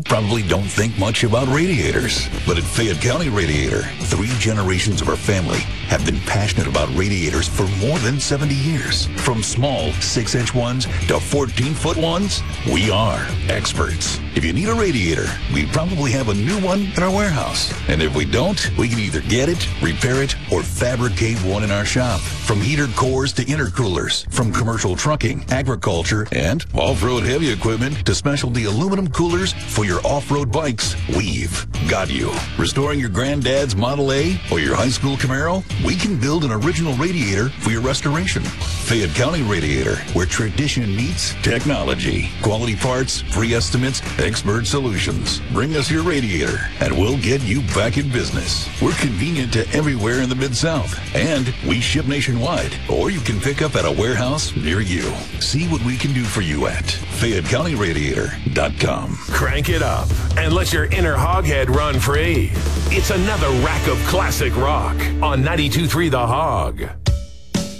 probably don't think much about radiators. But at Fayette County Radiator, 3 generations of our family have been passionate about radiators for more than 70 years. From small 6-inch ones to 14-foot ones, we are experts. If you need a radiator, we probably have a new one in our warehouse. And if we don't, we can either get it, repair it, or fabricate one in our shop. From heater cores to intercoolers, from commercial trucking, agriculture, and off-road heavy equipment to specialty aluminum coolers for your off-road bikes, we've got you. Restoring your granddad's Model A or your high school Camaro? We can build an original radiator for your restoration. Fayette County Radiator, where tradition meets technology. Quality parts, free estimates, expert solutions. Bring us your radiator, and we'll get you back in business. We're convenient to everywhere in the Mid-South, and we ship nationwide, or you can pick up at a warehouse near you. See what we can do for you at FayetteCountyRadiator.com. Crank it up and let your inner hoghead run free. It's another rack of classic rock on 92.3 The Hog.